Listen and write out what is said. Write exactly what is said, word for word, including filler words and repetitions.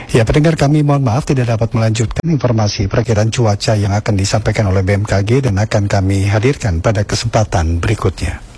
Ya, pendengar kami mohon maaf tidak dapat melanjutkan informasi perakiraan cuaca yang akan disampaikan oleh B M K G dan akan kami hadirkan pada kesempatan berikutnya.